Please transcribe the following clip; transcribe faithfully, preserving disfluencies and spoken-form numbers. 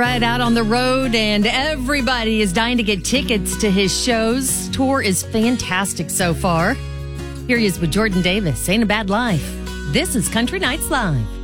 Right out on the road, and everybody is dying to get tickets to his shows. Tour is fantastic so far. Here he is with Jordan Davis. Ain't a Bad Life. This is Country Nights Live.